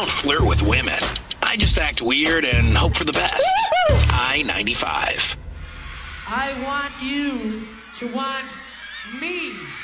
don't flirt with women. I just act weird and hope for the best. I-95. I want you to want me.